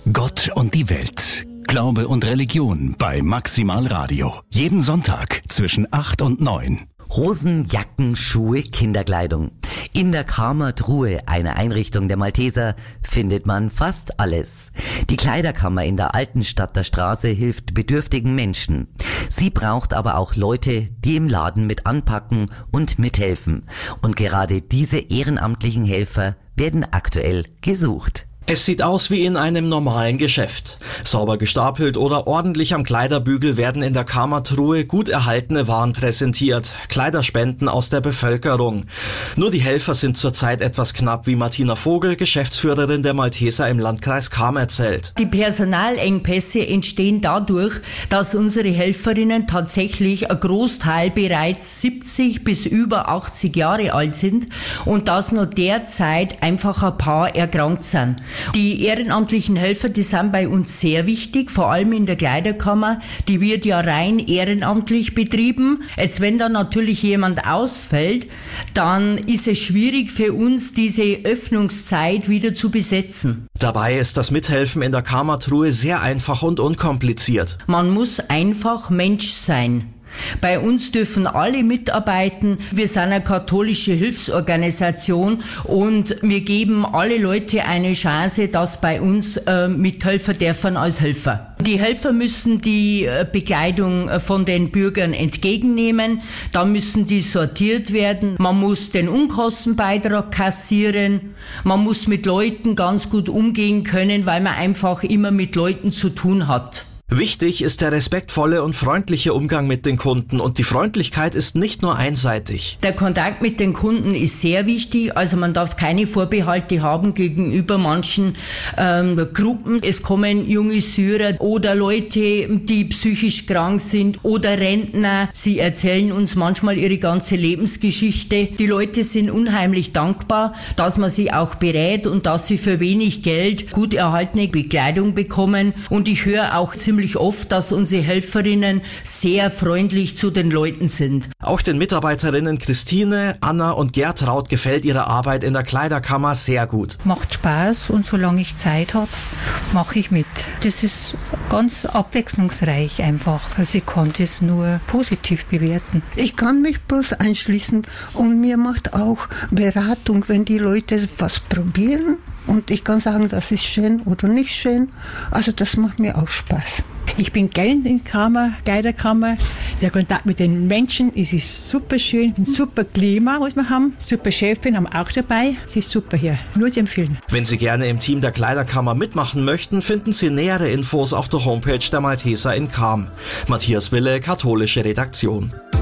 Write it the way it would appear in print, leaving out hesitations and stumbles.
Gott und die Welt. Glaube und Religion bei Maximal Radio. Jeden Sonntag zwischen 8 und 9. Hosen, Jacken, Schuhe, Kinderkleidung. In der Kammertruhe, einer Einrichtung der Malteser, findet man fast alles. Die Kleiderkammer in der Altenstadter Straße hilft bedürftigen Menschen. Sie braucht aber auch Leute, die im Laden mit anpacken und mithelfen. Und gerade diese ehrenamtlichen Helfer werden aktuell gesucht. Es sieht aus wie in einem normalen Geschäft. Sauber gestapelt oder ordentlich am Kleiderbügel werden in der Kammertruhe gut erhaltene Waren präsentiert, Kleiderspenden aus der Bevölkerung. Nur die Helfer sind zurzeit etwas knapp, wie Martina Vogel, Geschäftsführerin der Malteser im Landkreis Cham, erzählt. Die Personalengpässe entstehen dadurch, dass unsere Helferinnen tatsächlich ein Großteil bereits 70 bis über 80 Jahre alt sind und dass nur derzeit einfach ein paar erkrankt sind. Die ehrenamtlichen Helfer, die sind bei uns sehr wichtig, vor allem in der Kleiderkammer. Die wird ja rein ehrenamtlich betrieben. Jetzt, wenn da natürlich jemand ausfällt, dann ist es schwierig für uns, diese Öffnungszeit wieder zu besetzen. Dabei ist das Mithelfen in der Kammertruhe sehr einfach und unkompliziert. Man muss einfach Mensch sein. Bei uns dürfen alle mitarbeiten. Wir sind eine katholische Hilfsorganisation und wir geben alle Leute eine Chance, dass bei uns mithelfen dürfen als Helfer. Die Helfer müssen die Bekleidung von den Bürgern entgegennehmen. Dann müssen die sortiert werden. Man muss den Unkostenbeitrag kassieren. Man muss mit Leuten ganz gut umgehen können, weil man einfach immer mit Leuten zu tun hat. Wichtig ist der respektvolle und freundliche Umgang mit den Kunden und die Freundlichkeit ist nicht nur einseitig. Der Kontakt mit den Kunden ist sehr wichtig, also man darf keine Vorbehalte haben gegenüber manchen Gruppen. Es kommen junge Syrer oder Leute, die psychisch krank sind oder Rentner. Sie erzählen uns manchmal ihre ganze Lebensgeschichte. Die Leute sind unheimlich dankbar, dass man sie auch berät und dass sie für wenig Geld gut erhaltene Bekleidung bekommen und ich höre auch ziemlich oft, dass unsere Helferinnen sehr freundlich zu den Leuten sind. Auch den Mitarbeiterinnen Christine, Anna und Gertraud gefällt ihre Arbeit in der Kleiderkammer sehr gut. Macht Spaß und solange ich Zeit habe, mache ich mit. Das ist ganz abwechslungsreich einfach. Also ich kann das nur positiv bewerten. Ich kann mich bloß einschließen und mir macht auch Beratung, wenn die Leute was probieren. Und ich kann sagen, das ist schön oder nicht schön. Also das macht mir auch Spaß. Ich bin gerne in der Kleiderkammer. Der Kontakt mit den Menschen ist super schön. Ein super Klima muss man haben. Super Chefin haben wir auch dabei. Sie ist super hier. Nur zu empfehlen. Wenn Sie gerne im Team der Kleiderkammer mitmachen möchten, finden Sie nähere Infos auf der Homepage der Malteser in Cham. Matthias Wille, katholische Redaktion.